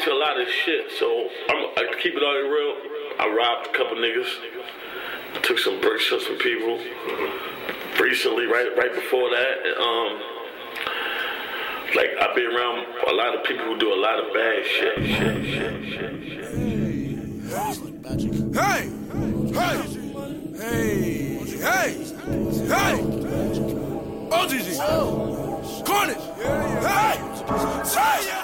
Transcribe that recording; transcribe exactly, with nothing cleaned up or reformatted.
into a lot of shit, so I'm, I keep it all real. I robbed a couple niggas, took some bricks from some people. Recently, right right before that, um, like I've been around a lot of people who do a lot of bad shit, shit, shit, shit, shit. Hey, hey, hey, hey, hey, O G G, Carnage, hey, hey.